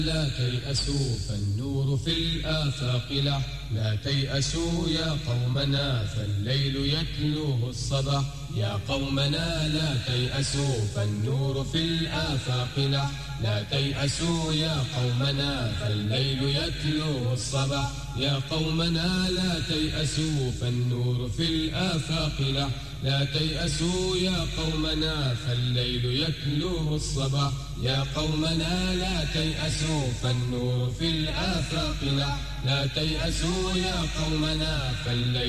لا تيأسوا فالنور في الآفاق له، لا تيأسوا يا قومنا فالليل يتلوه الصباح، يا قومنا لا تيأسوا فالنور في الآفاق له، لا تيأسوا يا قومنا فالليل يتلوه الصباح، يا قومنا لا تيأسوا فالنور في الآفاق له، لا تيأسوا يا قومنا فالليل يتلوه الصباح، يا قومنا لا تيأسوا فالنور في الآفاق له، لا تيأسوا يا قومنا فالليل